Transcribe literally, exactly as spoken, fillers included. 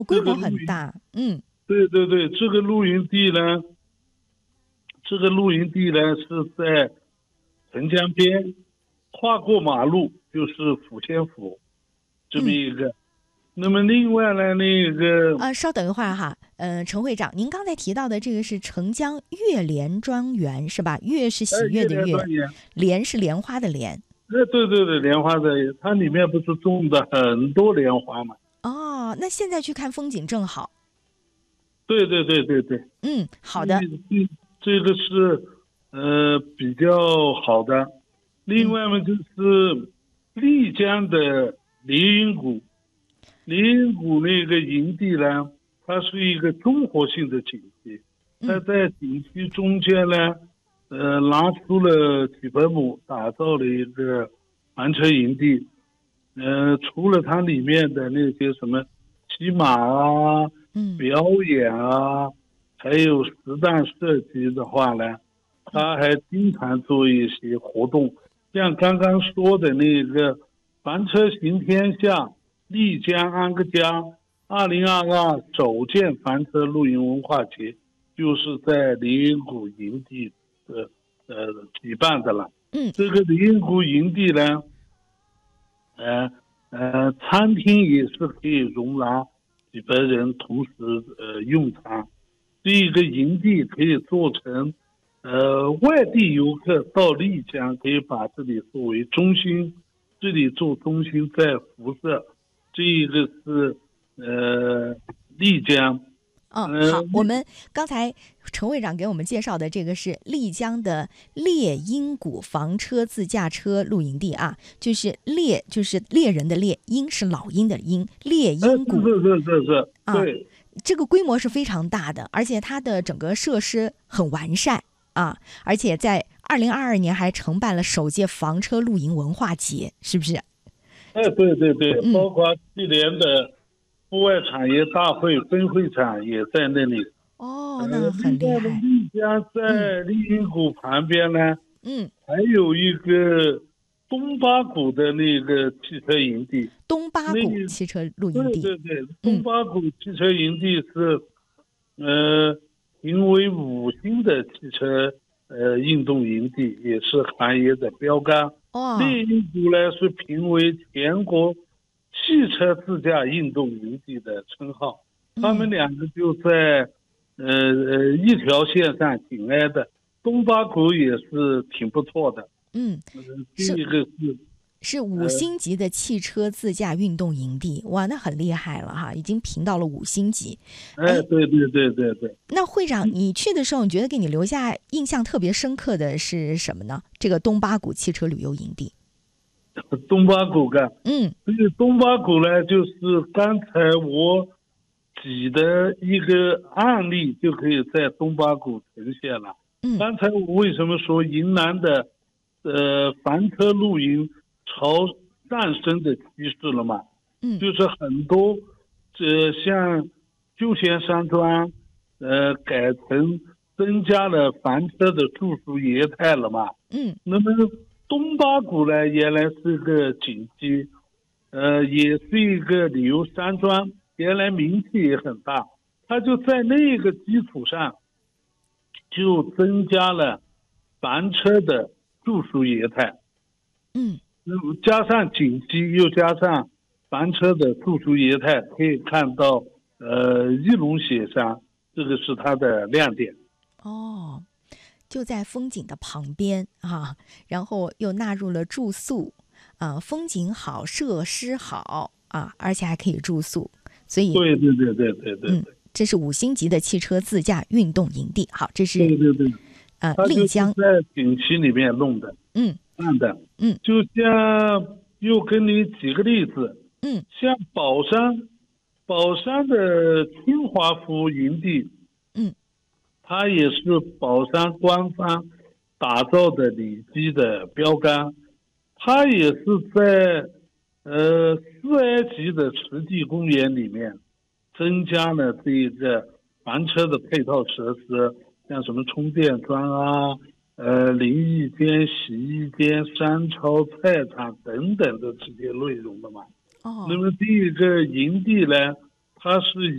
规模这个露营， 很大。嗯对对对，这个露营地呢，这个露营地呢是在澄江边，跨过马路就是抚仙府这么嗯。 一个。那么另外呢，那个呃，稍等一会儿哈，呃，陈会长，您刚才提到的这个是澄江月莲庄园是吧？月是哎， 喜悦月的月， 莲庄园， 莲是莲花的莲。 哎，对对对，莲花的，它里面不是种的很多莲花嘛？ 哦，那现在去看风景正好。 对对对对对， 嗯，好的。 这这这个是呃比较好的。另嗯外嘛，就是丽江的凌云谷，凌云谷那个营地呢，它是一个综合性的景区，它嗯在景区中间呢，呃，拿出了几百亩，打造了一个房车营地。呃，除了它里面的那些什么骑马啊、 嗯表演啊，还有实弹射击的话呢， 嗯他还经常做一些活动，像刚刚说的那个“房车行天下”丽江安个家二零二二首届房车露营文化节，就是在凌云谷营地的呃举办的了。 嗯。 这个凌云谷营地呢，呃呃，餐厅也是可以容纳几百人同时呃用餐。这一个营地可以做成，呃，外地游客到丽江可以把这里作为中心，这里做中心再辐射。这一个是呃丽江， 嗯，好， 嗯、 我们刚才陈会长给我们介绍的这个是丽江的猎鹰谷房车自驾车露营地啊，就是猎就是猎人的猎，鹰是老鹰的鹰，猎呃， 鹰谷是是是是是， 啊， 对。 这个规模是非常大的，而且它的整个设施很完善啊，而且在二零二二年还承办了首届房车露营文化节，是不是？ 哎，对对对， 嗯。 包括去年的户外产业大会分会场也在那里。呃， 哦，那很另外的厉害。 丽江嗯在丽云谷旁边呢， 嗯。 还有一个东巴谷的那个汽车营地。 东八那谷汽车露营对地。 对对，东嗯。 巴谷汽车营地是呃评为五星的汽车呃运动营地，也是行业的标杆。 哦。 另一股呢是评为全国汽车自驾运动营地的称号。他们嗯两个就在呃呃一条线上紧挨的。东巴谷也是挺不错的。 嗯。 嗯，第是一个是是五呃星级的汽车自驾运动营地，哇，那很厉害了哈，已经评到了五星级。 哎， 哎， 对对对对对。 那会长，你去的时候，你觉得给你留下印象特别深刻的是什么呢？这个东八谷汽车旅游营地。 东巴谷干。 嗯这个东巴谷呢，就是刚才我举的一个案例，就可以在东巴谷呈现了。 嗯刚才我为什么说云南的呃房车露营朝上升的趋势了嘛？ 嗯就是很多呃像旧县山庄呃改成增加了房车的住宿业态了嘛。 嗯。 那么东巴谷呢，原来是个景区，呃，也是一个旅游山庄，原来名气也很大。它就在那个基础上，就增加了房车的住宿业态。 嗯。 那么加上景区，又加上房车的住宿业态，可以看到，呃，玉龙雪山，这个是它的亮点。 哦，就在风景的旁边啊，然后又纳入了住宿啊，风景好，设施好啊，而且还可以住宿，所以对对对对对对嗯， 对这是五星级的汽车自驾运动营地。好，这是对对对， 呃它就是丽江。 在景区里面弄的。 嗯办的。 嗯就像又给你举个例子， 嗯像宝山，宝山的清华府营地， 嗯它也是宝山官方打造的里基的标杆。它也是在呃四 A 级的实际公园里面增加了这一个房车的配套设施，像什么充电桩啊、呃淋浴间、洗衣间、商超、菜场等等的这些内容的嘛。那哦。 么这个营地呢，它是